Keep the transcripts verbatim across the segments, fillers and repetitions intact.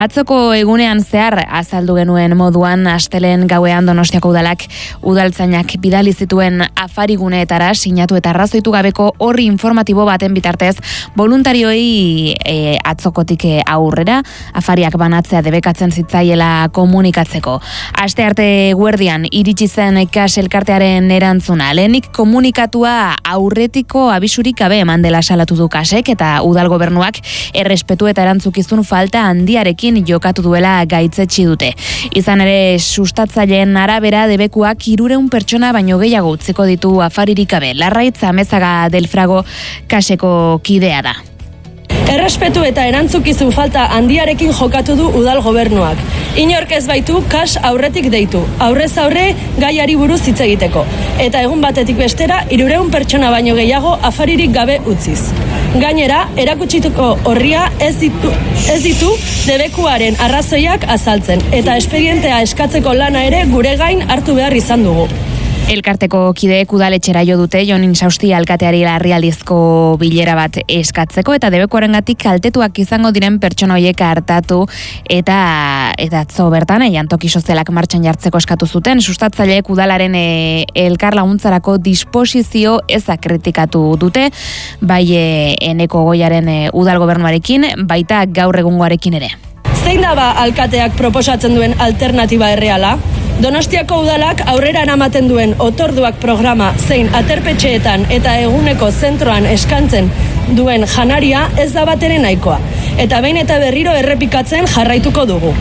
Atzoko egunean zehar azaldu genuen moduan astelehen gauean Donostiako udalak udaltzainak bidali zituen afariguneetara sinatu eta arrazoitu gabeko orri informatibo baten bitartez voluntarioi e, atzokotik aurrera afariak banatzea debekatzen zitzaiela komunikatzeko. Aste arte guerdian iritsi zen Kas elkartearen erantzuna. Lehenik komunikatua aurretiko abisurik gabe eman dela salatu du Kasek eta udal gobernuak errespetu eta erantzukizun falta handiarekin jokatu duela gaitzetsi dute. Izan ere, sustatzaileen arabera debekuak hirurehun pertsona baino gehiago utziko ditu afaririk gabe. Larraitz Amezaga Delfrago Kaseko kidea da. Errespetu eta erantzukizun falta handiarekin jokatu du udal gobernuak. Inork ez baitu Kas aurretik deitu. Aurrez aurre gaiari buruz hitz egiteko. Eta egun batetik bestera hirurehun pertsona baino gehiago afaririk gabe utziz. Gainera, erakutsituko horria ez ditu, ez ditu debekuaren arrazoiak azaltzen. Eta espedientea eskatzeko lana ere gure gain hartu behar izan dugu. Elkarteko kideek udaletxera jo dute Jon Insausti alkateari larrialdizko bilera bat eskatzeko eta debekuarengatik kaltetuak izango diren pertsona horiek hartatu eta eta atzo bertan jantoki sozialak martxan jartzeko eskatu zuten. Sustatzaileek udalaren e, elkar laguntzarako disposizio eza kritikatu dute, bai e, Eneko Goiaren e, udal gobernuarekin, baita gaur egungoarekin ere. Zein da ba alkateak proposatzen duen alternatiba erreala? Donostiako udalak aurrera eramaten duen otorduak programa zein aterpetxeetan eta eguneko zentroan eskantzen duen janaria ez da batere nahikoa. Eta behin eta berriro errepikatzen jarraituko dugu.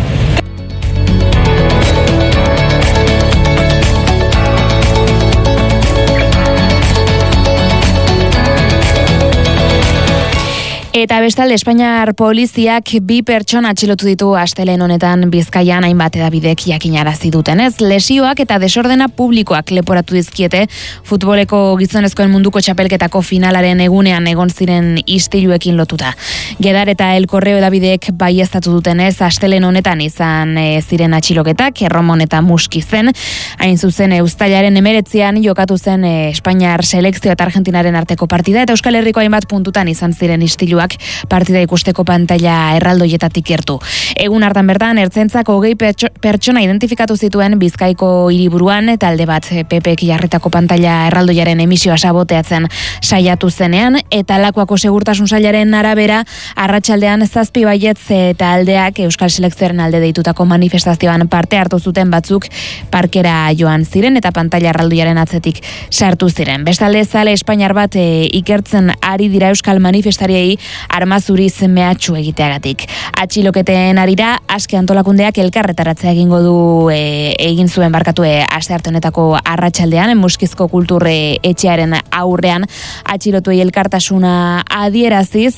Eta bestalde, Espainiar poliziak bi pertsona atxilotu ditu astelehen honetan Bizkaian hainbat edabidek jakinarazi dutenez. Lesioak eta desordena publikoak leporatu dizkiete futboleko gizonezkoen munduko txapelketako finalaren egunean egon ziren istiluekin lotuta. Gedar eta El Correo edabidek baieztatu dutenez, astelehen honetan izan e, ziren atxiloketak, Erromon eta Muskizen. Hain zuzen, uztailaren emeretzian jokatu zen e, Espainiar selekzio eta Argentinaren arteko partida, eta Euskal Herriko hainbat puntutan izan ziren istiluak partida ikusteko pantaila erraldoietatik gertu. Egun hartan bertan, ertzaintzak hogei pertsona identifikatu zituen Bizkaiko hiriburuan, talde bat P Pek jarritako pantaila erraldoiaren emisioa saboteatzen saiatu zenean, eta Lakuako segurtasun sailaren arabera, arratsaldean zazpi baietz eta aldeak Euskal Selekzioaren alde deitutako manifestazioan parte hartu zuten batzuk parkera joan ziren eta pantaila erraldoiaren atzetik sartu ziren. Bestalde, zale Espainiar bat e, ikertzen ari dira Euskal manifestariei armazuriz mehatxu egiteagatik. Atxiloketen arira, aske antolakundeak elkarretaratzea egingo du e, egin zuen barkatu e, astearte honetako arratsaldean Muskizko kulturre etxearen aurrean atxilotuei elkartasuna adieraziz,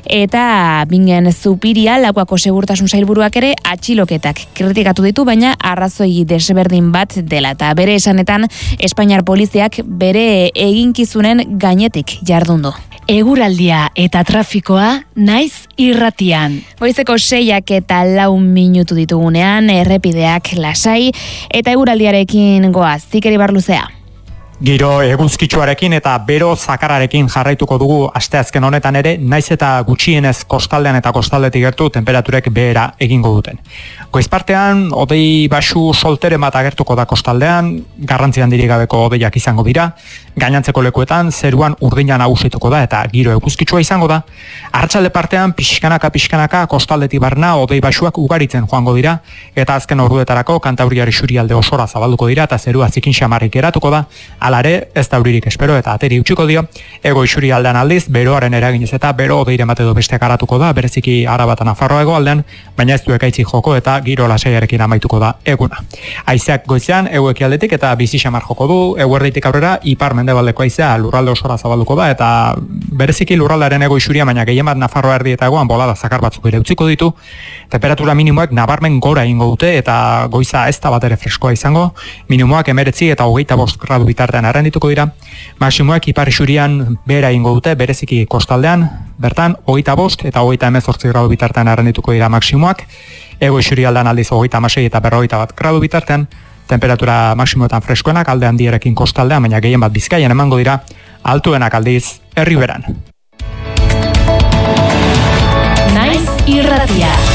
eta Bingen Zupiria, Lakuako segurtasun sailburuak ere atxiloketak kritikatu ditu, baina arrazoi desberdin bat dela, eta bere esanetan Espainiar poliziak bere eginkizunen gainetik jardundu. Eguraldia eta trafikoa naiz irratian. Goizeko seiak eta lau minutu ditugunean, errepideak lasai eta eguraldiarekin goaz. Zikeri Barluzea. Giro eguzkitsuarekin eta bero zakararekin jarraituko dugu asteazken honetan ere, naiz eta gutxienez kostaldean eta kostaldetik gertu temperaturek behera egingo duten. Goizpartean, hodei baxu solteren bat agertuko da kostaldean, garrantzi handirik gabeko hodeiak izango dira, gainantzeko lekuetan zeruan urdina nagusituko da eta giro eguzkitsua izango da. Arratsalde partean pixkanaka pixkanaka kostaldetik barna hodei baxuak ugaritzen joango dira eta azken orduetarako Kantabriar isurialde osora zabalduko dira eta zerua zikin xamarrik geratuko da. Alare, ez da euririk espero eta ateri utziko dio. Ego isurialdean aldiz, beroaren eraginez eta bero odeire mate edo beste garatuko da, bereziki Araba eta Nafarroa hegoaldean, baina ez du ekaitzi joko eta giro lasaiarekin amaituko da eguna. Haizeak goizean ego ekialdetik eta bizi xamar joko du, eguerditik aurrera ipar mendebaldeko haizea lurralde osora zabalduko da eta bereziki lurraldearen ego isuria, baina gehien bat Nafarroa erdi eta egoan bolada zakar batzuk ere utziko ditu. Temperatura minimoak nabarmen gora egingo dute eta goiza ez da bat ere freskoa izango, minimoak emeretzi eta hogeita bost gradu bitartean arrendituko dira. Maximoak ipar isurian behera egingo dute, bereziki kostaldean, bertan hogeita bost eta hogeita hemezortzi gradu bitartean arrendituko dira maximoak. Ego isurialdean aldiz hogeita hamasei eta berrogeita bat gradu bitartean, temperatura maximoetan freskoenak alde handierekin kostaldean, baina gehien bat Bizkaian emango dira, altuenak aldiz Erriberan. Naiz irratia.